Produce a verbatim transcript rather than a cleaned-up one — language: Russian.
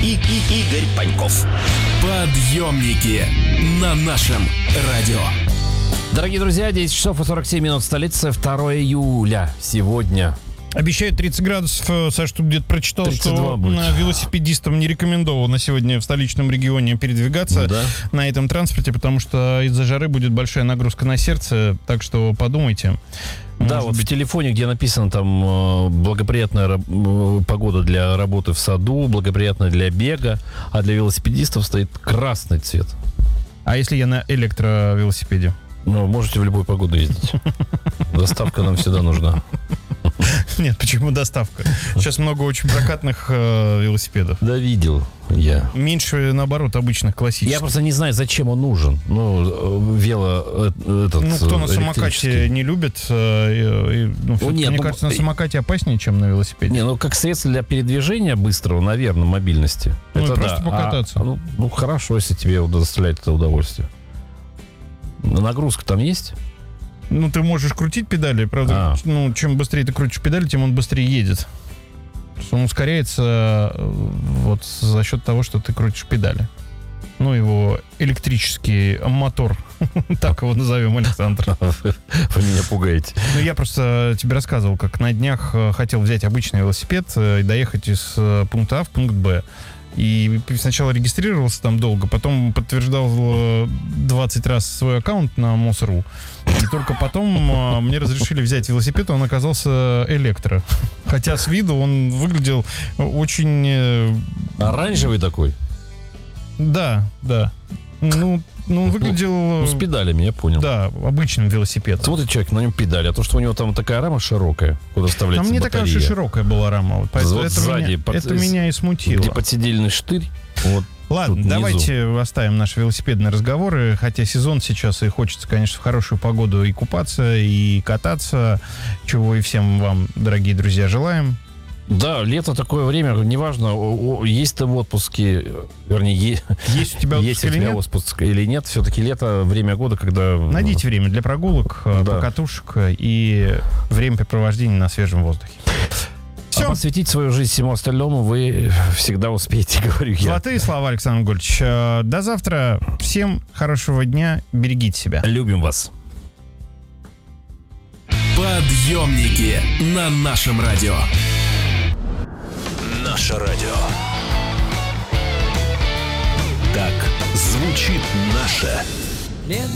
и, и Игорь Паньков. Подъемники на нашем радио. Дорогие друзья, десять часов и сорок семь минут, столица, второе июля. Сегодня обещают тридцать градусов. Саш, тут где-то прочитал, что будет. велосипедистам не рекомендовано сегодня в столичном регионе передвигаться да. на этом транспорте, потому что из-за жары будет большая нагрузка на сердце, так что подумайте. Да, вот быть... в телефоне, где написано там благоприятная погода для работы в саду, благоприятная для бега, а для велосипедистов стоит красный цвет. А если я на электровелосипеде? Ну, можете в любую погоду ездить. Доставка нам всегда нужна. Нет, почему доставка? Сейчас много очень прокатных э, велосипедов. Да, видел я. Меньше, наоборот, обычных классических. Я просто не знаю, зачем он нужен. Ну, вело... Этот, ну, кто на самокате не любит. Э, э, ну, ну, нет, мне ну, кажется, на самокате опаснее, чем на велосипеде. Не, ну, как средство для передвижения быстрого, наверное, мобильности. Ну, это просто да. покататься. А, ну, ну, хорошо, если тебе доставляет это удовольствие. Нагрузка там есть? Ну, ты можешь крутить педали, правда, а. ну, чем быстрее ты крутишь педали, тем он быстрее едет. Он ускоряется вот за счет того, что ты крутишь педали. Ну, его электрический мотор, так его назовем, Александр. Вы меня пугаете. Ну, я просто тебе рассказывал, как на днях хотел взять обычный велосипед и доехать из пункта А в пункт Б. И сначала регистрировался там долго, потом подтверждал двадцать раз свой аккаунт на МОС.ру. И только потом мне разрешили взять велосипед, он оказался электро. Хотя с виду он выглядел очень... Оранжевый такой? Да, да. Ну, ну, он выглядел... Ну, с педалями, я понял. Да, обычным велосипедом. Смотрит человек, на нем педали, а то, что у него там такая рама широкая, куда вставляется батарея. Там не такая уж и широкая была рама. Вот, вот это, сзади, меня, под, это меня и смутило. Где подседельный штырь. Вот. Ладно, давайте оставим наши велосипедные разговоры, хотя сезон сейчас, и хочется, конечно, в хорошую погоду и купаться, и кататься, чего и всем вам, дорогие друзья, желаем. Да, лето такое время, неважно, есть ты в отпуске, вернее, есть, есть у тебя отпуск, есть у тебя отпуск или нет, все-таки лето время года, когда... Найдите время для прогулок, да. покатушек и времяпрепровождения на свежем воздухе. Все. А посвятить свою жизнь всему остальному вы всегда успеете, говорю я. Золотые слова, Александр Гольевич. До завтра. Всем хорошего дня. Берегите себя. Любим вас. Подъемники на нашем радио. Наше радио. Так звучит наше.